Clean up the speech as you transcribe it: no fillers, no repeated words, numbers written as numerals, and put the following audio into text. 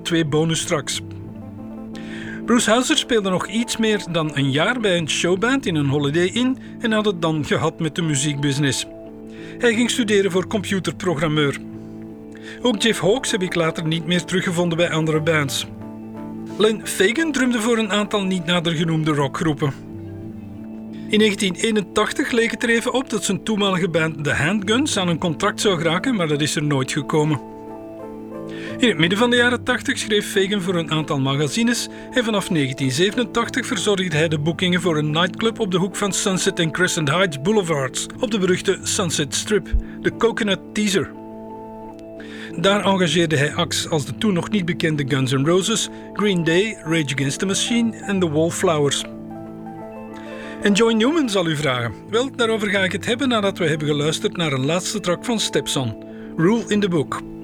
2 bonustracks. Bruce Hauser speelde nog iets meer dan een jaar bij een showband in een Holiday Inn en had het dan gehad met de muziekbusiness. Hij ging studeren voor computerprogrammeur. Ook Jeff Hawkes heb ik later niet meer teruggevonden bij andere bands. Len Fagan drumde voor een aantal niet nader genoemde rockgroepen. In 1981 leek het er even op dat zijn toenmalige band The Handguns aan een contract zou geraken, maar dat is er nooit gekomen. In het midden van de jaren 80 schreef Fagan voor een aantal magazines en vanaf 1987 verzorgde hij de boekingen voor een nightclub op de hoek van Sunset en Crescent Heights Boulevards op de beruchte Sunset Strip, de Coconut Teaser. Daar engageerde hij acts als de toen nog niet bekende Guns N' Roses, Green Day, Rage Against the Machine en The Wallflowers. En Joy Newman zal u vragen. Wel, daarover ga ik het hebben nadat we hebben geluisterd naar een laatste track van Stepson, Rule in the Book.